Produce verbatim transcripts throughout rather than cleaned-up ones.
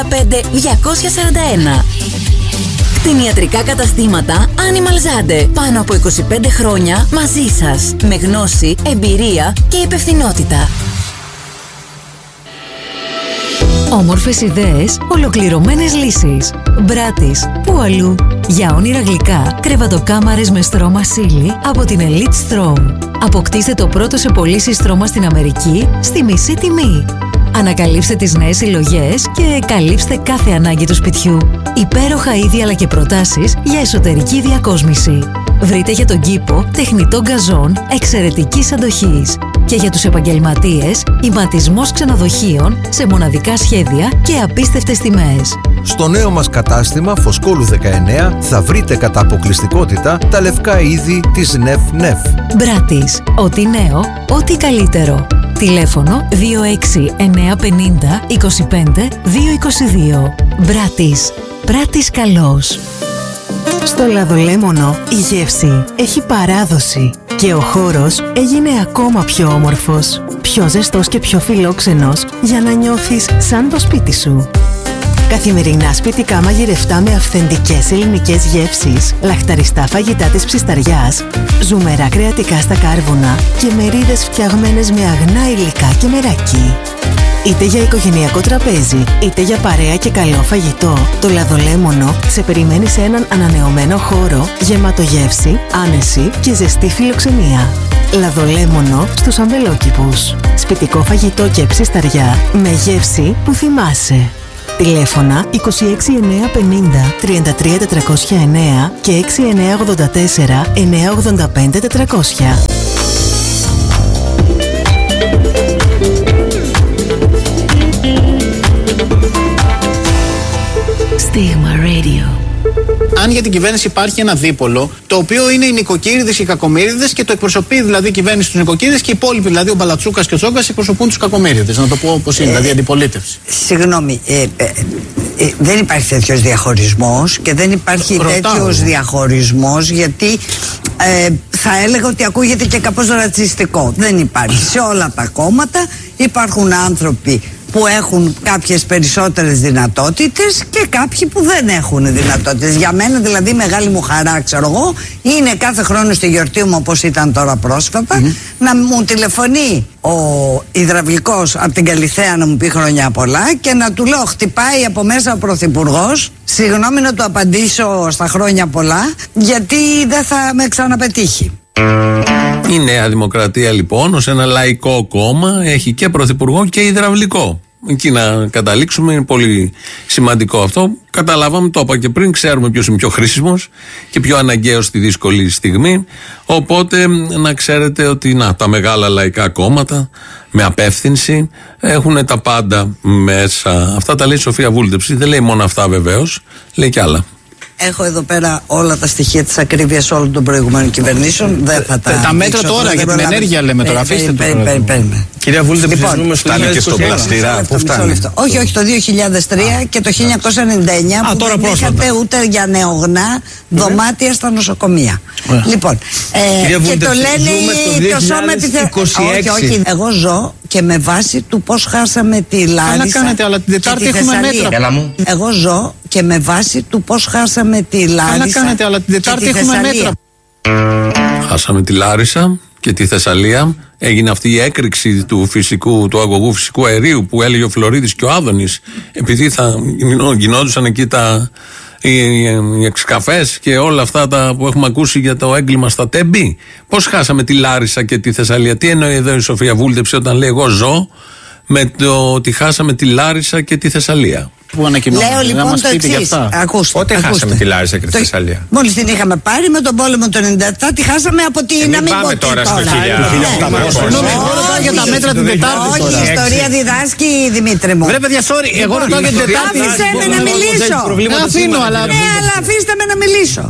πέντε διακόσια σαράντα ένα. Κτηνιατρικά καταστήματα Animal Zande. Πάνω από είκοσι πέντε χρόνια μαζί σας. Με γνώση, εμπειρία και υπευθυνότητα. Όμορφες ιδέες, ολοκληρωμένες λύσεις. Μπράτις, πού αλλού. Για όνειρα γλυκά, κρεβατοκάμαρες με στρώμα σίλι από την Elite Strom. Αποκτήστε το πρώτο σε πωλήσεις στρώμα στην Αμερική στη μισή τιμή. Ανακαλύψτε τις νέες συλλογές και καλύψτε κάθε ανάγκη του σπιτιού. Υπέροχα είδη αλλά και προτάσεις για εσωτερική διακόσμηση. Βρείτε για τον κήπο τεχνητό γκαζόν εξαιρετικής αντοχής. Και για τους επαγγελματίες, ηματισμός ξενοδοχείων σε μοναδικά σχέδια και απίστευτες τιμές. Στο νέο μας κατάστημα Φωσκόλου δεκαεννέα θα βρείτε κατά αποκλειστικότητα τα λευκά είδη της νεφ νεφ. Μπράτις, ό,τι νέο, ό,τι καλύτερο. Τηλέφωνο δύο έξι εννιά πενήντα είκοσι πέντε δύο είκοσι δύο. Μπράτις, πράτης καλός. Στο Λαδολέμονο η γεύση έχει παράδοση και ο χώρος έγινε ακόμα πιο όμορφος, πιο ζεστός και πιο φιλόξενος για να νιώθεις σαν το σπίτι σου. Καθημερινά σπιτικά μαγειρευτά με αυθεντικές ελληνικές γεύσεις, λαχταριστά φαγητά της ψισταριάς, ζουμερά κρεατικά στα κάρβουνα και μερίδες φτιαγμένες με αγνά υλικά και μεράκι. Είτε για οικογενειακό τραπέζι, είτε για παρέα και καλό φαγητό, το Λαδολέμονο σε περιμένει σε έναν ανανεωμένο χώρο, γεμάτο γεύση, άνεση και ζεστή φιλοξενία. Λαδολέμονο στους Αμπελόκηπους. Σπιτικό φαγητό και ψισταριά με γεύση που θυμάσαι. Τηλέφωνα είκοσι έξι εννιά πενήντα τριάντα τρία τετρακόσια εννέα και έξι εννιά ογδόντα τέσσερα εννιά ογδόντα πέντε τετρακόσια. Στίγμα Radio. Αν για την κυβέρνηση υπάρχει ένα δίπολο, το οποίο είναι οι νοικοκύριδες και οι κακομοίριδες και το εκπροσωπεί δηλαδή η κυβέρνηση τους νοικοκύριδες και οι υπόλοιποι, δηλαδή ο Μπαλατσούκας και ο Τσόκας εκπροσωπούν τους κακομοίριδες. Να το πω όπως είναι, δηλαδή αντιπολίτευση. Συγγνώμη, ε, ε, ε, δεν υπάρχει τέτοιος διαχωρισμός και δεν υπάρχει τέτοιος διαχωρισμός γιατί ε, θα έλεγα ότι ακούγεται και κάπως ρατσιστικό. Δεν υπάρχει. Σε όλα τα κόμματα υπάρχουν άνθρωποι που έχουν κάποιες περισσότερες δυνατότητες και κάποιοι που δεν έχουν δυνατότητες. Για μένα δηλαδή μεγάλη μου χαρά, ξέρω εγώ, είναι κάθε χρόνο στη γιορτή μου, όπως ήταν τώρα πρόσφατα, mm-hmm. να μου τηλεφωνεί ο υδραυλικός από την Καλιθέα να μου πει χρόνια πολλά και να του λέω χτυπάει από μέσα ο Πρωθυπουργός, συγγνώμη να του απαντήσω στα χρόνια πολλά, γιατί δεν θα με ξαναπετύχει. Η Νέα Δημοκρατία λοιπόν ως ένα λαϊκό κόμμα έχει και πρωθυπουργό και υδραυλικό. Εκεί να καταλήξουμε, είναι πολύ σημαντικό αυτό. Καταλάβαμε, το είπα και πριν, ξέρουμε ποιος είναι πιο χρήσιμος και πιο αναγκαίος στη δύσκολη στιγμή. Οπότε να ξέρετε ότι να, τα μεγάλα λαϊκά κόμματα με απεύθυνση έχουν τα πάντα μέσα. Αυτά τα λέει η Σοφία Βούλτεψη, δεν λέει μόνο αυτά βεβαίως, λέει κι άλλα. Έχω εδώ πέρα όλα τα στοιχεία της ακρίβειας όλων των προηγουμένων κυβερνήσεων. Δεν θα τα. Τα μέτρα τώρα για την ενέργεια λέμε τώρα. Αφήστε το. Κυρία Βούλτεψη, ζούμε στο φτάνει και στον πλαστήρα. Πού φτάνει? Όχι, όχι, το δύο χιλιάδες τρία και το χίλια εννιακόσια ενενήντα εννιά που δεν είχατε ούτε για νεογνά δωμάτια στα νοσοκομεία. Λοιπόν, και το λένε το σώμα επιθεωρητών. Όχι, όχι. Εγώ ζω και με βάση του πώς χάσαμε τη Λάρισα. Καλά κάνετε, αλλά την Τετάρτη έχουμε μέτρα. Εγώ ζω και με βάση του πώς χάσαμε τη Λάρισα. Καλά κάνετε, αλλά την Τετάρτη έχουμε μέτρα. Χάσαμε τη Λάρισα και τη Θεσσαλία. Έγινε αυτή η έκρηξη του φυσικού, του αγωγού φυσικού αερίου που έλεγε ο Φλωρίδης και ο Άδωνης, επειδή θα γινόντουσαν εκεί τα, οι, οι εξκαφές και όλα αυτά τα που έχουμε ακούσει για το έγκλημα στα Τέμπη. Πώς χάσαμε τη Λάρισα και τη Θεσσαλία? Τι εννοεί εδώ η Σοφία Βούλτεψη όταν λέει εγώ ζω με το ότι χάσαμε τη Λάρισα και τη Θεσσαλία? Που λέω λοιπόν το εξής. Ακούστε. Πότε ακούστε. χάσαμε τη Λάρισα και τη Θεσσαλία? Μόλις την είχαμε πάρει με τον πόλεμο του ενενήντα επτά, τη χάσαμε από τη. Ε, να μην πάμε τώρα στο χίλια οκτακόσια. Εγώ ρωτάω για τα μέτρα την Τετάρτη. Όχι, η ιστορία διδάσκει, Δημήτρη μου. Βρε παιδιά, sorry, εγώ ρωτάω για την Τετάρτη. Άφησε με να μιλήσω. Δεν αφήνω, αλλά. Ναι, αλλά αφήστε με να μιλήσω.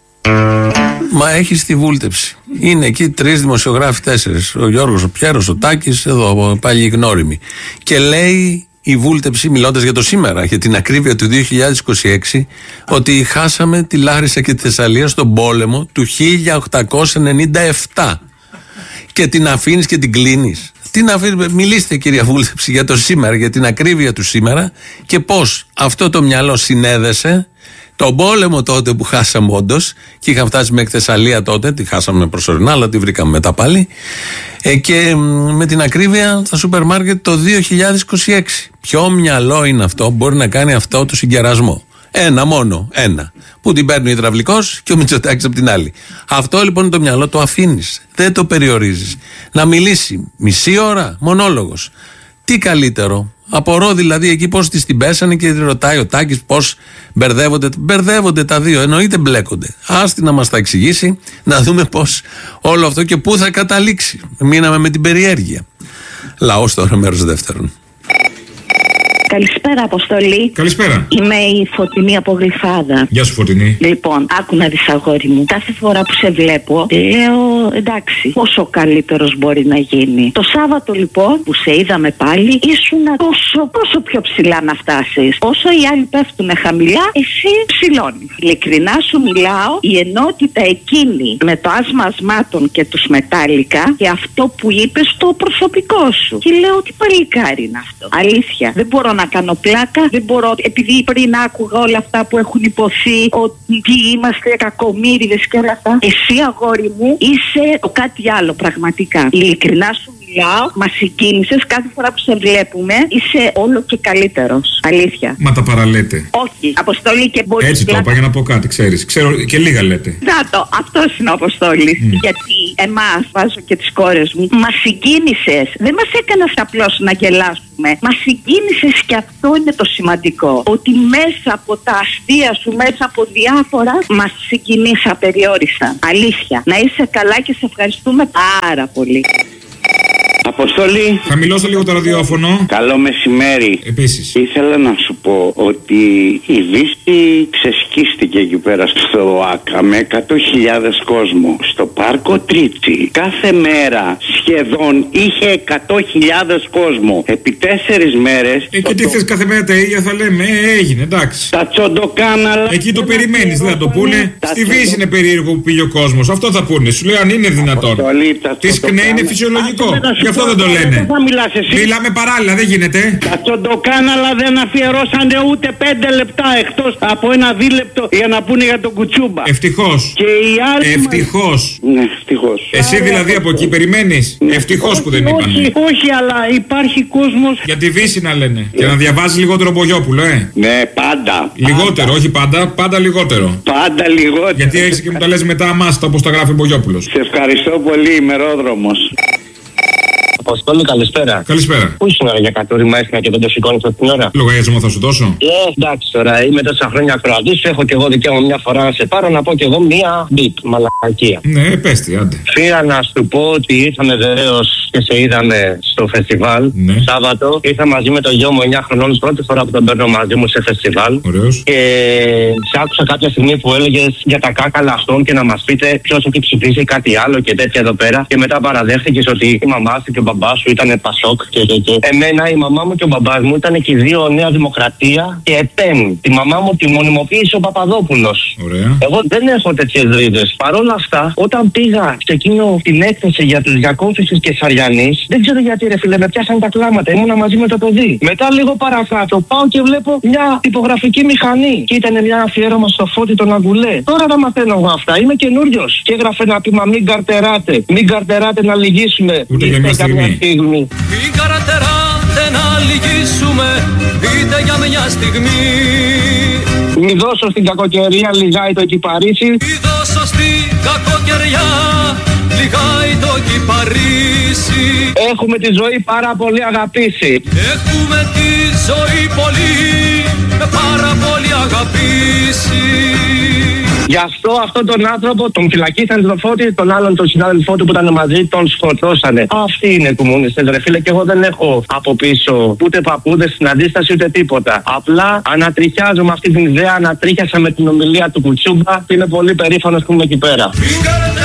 Μα έχει τη Βούλτεψη. Είναι εκεί τρεις δημοσιογράφοι, τέσσερις. Ο Γιώργος, ο Πιέρος, ο Τάκης, εδώ πάλι γνώριμοι. Και λέει η Βούλτεψη, μιλώντας για το σήμερα, για την ακρίβεια του δύο χιλιάδες είκοσι έξι, ότι χάσαμε τη Λάρισα και τη Θεσσαλία στον πόλεμο του χίλια οκτακόσια ενενήντα επτά. Και την αφήνεις και την κλείνεις. Τι να μιλήσετε, κυρία Βούλτεψη, για το σήμερα, για την ακρίβεια του σήμερα και πώς αυτό το μυαλό συνέδεσε τον πόλεμο τότε που χάσαμε όντως και είχα φτάσει μέχρι Θεσσαλία τότε, τη χάσαμε προσωρινά, αλλά τη βρήκαμε μετά πάλι. Ε, και με την ακρίβεια στα σούπερ μάρκετ το δύο χιλιάδες είκοσι έξι. Ποιο μυαλό είναι αυτό που μπορεί να κάνει αυτό το συγκερασμό? Ένα μόνο, ένα. Που την παίρνει ο υδραυλικός και ο Μητσοτάκης από την άλλη. Αυτό λοιπόν το μυαλό το αφήνεις. Δεν το περιορίζεις. Να μιλήσει μισή ώρα, μονόλογος. Τι καλύτερο? Απορώ δηλαδή εκεί πώς της την πέσανε και ρωτάει ο Τάκης πώς μπερδεύονται. Μπερδεύονται τα δύο, εννοείται μπλέκονται. Άστη να μας τα εξηγήσει, να δούμε πώς όλο αυτό και πού θα καταλήξει. Μείναμε με την περιέργεια. Λαός τώρα, μέρος δεύτερον. Καλησπέρα, Αποστολή. Καλησπέρα. Είμαι η Φωτεινή από Γλυφάδα. Γεια σου, Φωτεινή. Λοιπόν, άκου να δεις, αγόρι μου. Κάθε φορά που σε βλέπω, λέω εντάξει, πόσο καλύτερος μπορεί να γίνει. Το Σάββατο λοιπόν που σε είδαμε πάλι, ήσουν τόσο, τόσο πιο ψηλά να φτάσεις. Όσο οι άλλοι πέφτουνε χαμηλά, εσύ ψηλώνεις. Ειλικρινά σου μιλάω, η ενότητα εκείνη με το άσμα ασμάτων και τους μετάλλικα και αυτό που είπες στο προσωπικό σου. Και λέω ότι παλικάρι είναι αυτό. Αλήθεια. Δεν μπορώ να κάνω πλάκα, δεν μπορώ, επειδή πριν άκουγα όλα αυτά που έχουν υποθεί, ότι είμαστε κακομοίριδες και όλα αυτά. Εσύ, αγόρι μου, είσαι το κάτι άλλο πραγματικά. Ειλικρινά σου μιλάω, μας συγκίνησες κάθε φορά που σε βλέπουμε, είσαι όλο και καλύτερος. Αλήθεια. Μα τα παραλέτε. Όχι, Αποστόλη, και μπορεί. Έτσι το είπα για να πω κάτι, ξέρεις. Ξέρω και λίγα λέτε. Να το, αυτός είναι ο Αποστόλης. Mm. Γιατί εμάς, βάζω και τις κόρες μου, μας συγκίνησες. Δεν μας έκανες απλώς να γελάσουμε. Μας συγκίνησες και αυτό είναι το σημαντικό. Ότι μέσα από τα αστεία σου, μέσα από διάφορα, μας συγκινείς απεριόριστα. Αλήθεια. Να είσαι καλά και σε ευχαριστούμε πάρα πολύ. Αποστολή. Χαμηλώστε λίγο το ραδιόφωνο. Καλό μεσημέρι. Επίσης. Ήθελα να σου πω ότι η Δύση ξεσκίστηκε εκεί πέρα στο Άκα με εκατό χιλιάδες κόσμο. Στο πάρκο Τρίτσι κάθε μέρα σχεδόν είχε εκατό χιλιάδες κόσμο. Επί τέσσερις μέρες. Ε, και τι θες, κάθε μέρα τα ίδια θα λέμε. Ε, έγινε, εντάξει. Τα τσοντοκάναλα. Εκεί το περιμένεις, δεν θα το πούνε. Στη Δύση είναι περίεργο που πήγε ο κόσμος. Αυτό θα πούνε. Σου λέω αν είναι δυνατόν. Τι σκνέ είναι φυσιολογικό. Γι' αυτό δεν το λένε. Μιλάμε παράλληλα, δεν γίνεται. Τα τσοντοκάναλα δεν αφιερώσανε ούτε πέντε λεπτά εκτός από ένα δίλεπτο για να πούνε για τον Κουτσούμπα. Ευτυχώς. Και οι άλλοι. Ευτυχώς. Ναι, ευτυχώς. Εσύ δηλαδή από εκεί περιμένεις. Ναι. Ευτυχώς που δεν είπανε. Όχι, όχι, αλλά υπάρχει κόσμος. Για τη Δύση να λένε. Και να διαβάζει λιγότερο Μπογιόπουλο, ε. Ναι, πάντα. Λιγότερο, πάντα. Όχι πάντα, πάντα λιγότερο. Πάντα λιγότερο. Γιατί έχεις και μου τα λες μετά αμάστα όπως τα γράφει ο Μπογιόπουλος. Σε ευχαριστώ πολύ, ημερόδρομος. Αποστόλη, καλησπέρα. Καλησπέρα. Πού ήσουν για κατούριμα έθινα και δεν το σηκώνεις αυτή την ώρα? Λογαριασμό θα σου δώσω. Ε, εντάξει τώρα, είμαι τόσα χρόνια ακροατής, έχω και εγώ δικαίωμα μια φορά να σε πάρω να πω και εγώ μία μπιπ, μαλακία. Ναι, πες τι, άντε. Πήρα να σου πω ότι ήρθαμε βεβαίως και σε είδαμε στο φεστιβάλ. Ναι. Σάββατο. Ήρθα μαζί με το γιο μου εννιά χρονών, πρώτη φορά που τον παίρνω μαζί μου σε φεστιβάλ. Ωραίος. Και σε άκουσα κάποια στιγμή που έλεγες για τα κάκαλα αυτών και να μας πείτε ποιος έχει ψηφίσει κάτι άλλο και τέτοια εδώ πέρα. Και μετά παραδέχτηκες ότι η μαμά σου και ο μπαμπάς σου ήταν Πασόκ και, και, και. Εμένα η μαμά μου και ο μπαμπάς μου ήταν και οι δύο Νέα Δημοκρατία και ΕΠΕΝ. Τη μαμά μου τη μονιμοποίησε ο Παπαδόπουλος. Ωραία. Εγώ δεν έχω τέτοιες ρίζες. Παρ' όλα αυτά, όταν πήγα σε εκείνο την έκθεση για τους Γιακόφυσης και Σαριανής, δεν ξέρω γιατί ρε φίλε, με πιάσαν τα κλάματα. Ήμουνα μαζί με το παιδί. Μετά λίγο παρακάτω πάω και βλέπω μια τυπογραφική μηχανή. Και ήταν μια αφιέρωμα στο Φώτη τον Αγκουλέ. Τώρα τα μαθαίνω εγώ αυτά. Είμαι καινούριος. Και έγραφε ένα πείμα, μην καρτεράτε. Μην καρτεράτε να λυγίσουμε. Ούτε για μια στιγμή. στιγμή. Μην καρτεράτε να λυγίσουμε, είτε για μια στιγμή. Μη δώσω στην κακοκαιρία, λιγάει το κυπαρίσι. Μη δώσω στην κακοκαιριά, λιγάει το κυπαρίσι. Έχουμε τη ζωή πάρα πολύ αγαπήσει. Έχουμε τη ζωή πολύ, πάρα πολύ αγαπήσει. Γι' αυτό αυτόν τον άνθρωπο τον φυλακίσαν τον Φώτη, τον άλλον τον συνάδελφό του που ήταν μαζί, τον σκοτώσανε. Αυτοί είναι κομμουνιστές ρε φίλε και εγώ δεν έχω από πίσω ούτε παππούδες στην αντίσταση ούτε τίποτα. Απλά ανατριχιάζω με αυτή την ιδέα, ανατρίχιασα με την ομιλία του Κουτσούμπα και είμαι πολύ περήφανος που είμαι εκεί πέρα.